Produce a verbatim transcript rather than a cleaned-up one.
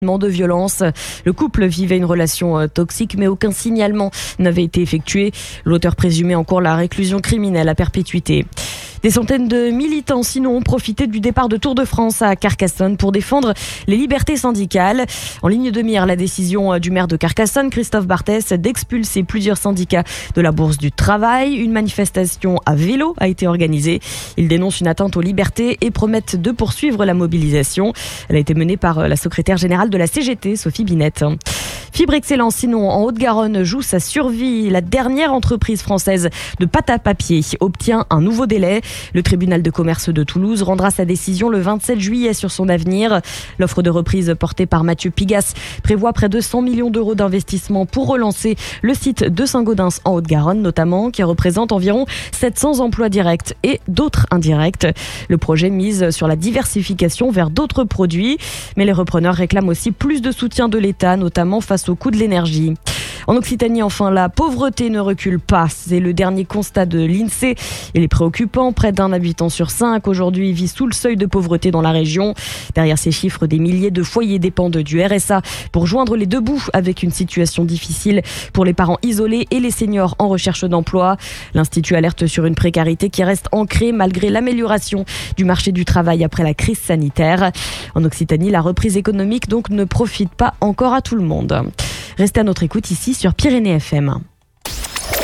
de violence. Le couple vivait une relation toxique, mais aucun signalement n'avait été effectué. L'auteur présumé encourt la réclusion criminelle à perpétuité. Des centaines de militants sinon ont profité du départ de Tour de France à Carcassonne pour défendre les libertés syndicales. En ligne de mire, la décision du maire de Carcassonne, Christophe Barthès, d'expulser plusieurs syndicats de la Bourse du Travail. Une manifestation à vélo a été organisée. Ils dénoncent une atteinte aux libertés et promettent de poursuivre la mobilisation. Elle a été menée par la secrétaire générale de la C G T, Sophie Binette. Fibre Excellence, sinon, en Haute-Garonne, joue sa survie. La dernière entreprise française de pâte à papier obtient un nouveau délai. Le tribunal de commerce de Toulouse rendra sa décision le vingt-sept juillet sur son avenir. L'offre de reprise portée par Mathieu Pigasse prévoit près de cent millions d'euros d'investissement pour relancer le site de Saint-Gaudens en Haute-Garonne, notamment, qui représente environ sept cents emplois directs et d'autres indirects. Le projet mise sur la diversification vers d'autres produits, mais les repreneurs réclament aussi plus de soutien de l'État, notamment face au coût de l'énergie. En Occitanie, enfin, la pauvreté ne recule pas. C'est le dernier constat de l'INSEE. Il est préoccupant. Près d'un habitant sur cinq aujourd'hui vit sous le seuil de pauvreté dans la région. Derrière ces chiffres, des milliers de foyers dépendent du R S A pour joindre les deux bouts avec une situation difficile pour les parents isolés et les seniors en recherche d'emploi. L'Institut alerte sur une précarité qui reste ancrée malgré l'amélioration du marché du travail après la crise sanitaire. En Occitanie, la reprise économique donc ne profite pas encore à tout le monde. Restez à notre écoute ici sur Pyrénées F M.